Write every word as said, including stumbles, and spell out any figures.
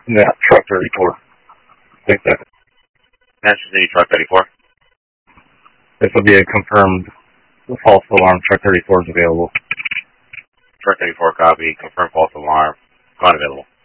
Yeah, truck thirty-four. Take that. Manchester City truck thirty-four. This will be a confirmed false alarm. Truck thirty-four is available. Truck thirty-four copy. Confirmed false alarm. Not available.